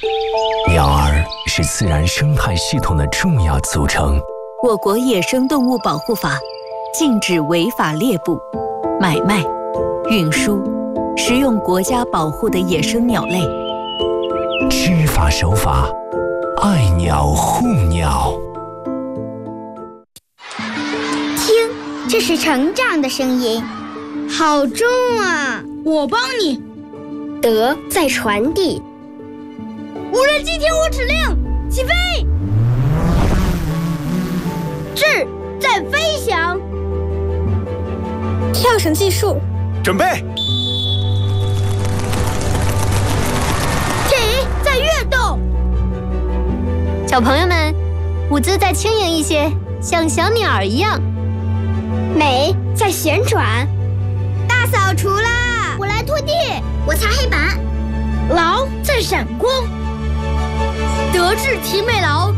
鸟儿是自然生态系统的重要组成。 我国野生动物保护法禁止违法猎捕、买卖、运输、食用国家保护的野生鸟类。 知法守法，爱鸟护鸟。 听，这是成长的声音，好重啊！ 我帮你。 德在传递。 无人机听我指令，起飞！智在飞翔。 跳绳计数， 准备。 体在跃动。 小朋友们，舞姿再轻盈一些，像小鸟儿一样。 美在旋转。大扫除啦！ 我来拖地， 我擦黑板。 劳在闪光。德智体美劳